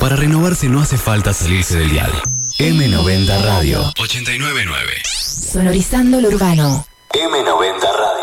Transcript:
Para renovarse no hace falta salirse del dial. M90 Radio 89.9. Sonorizando lo urbano. M90 Radio.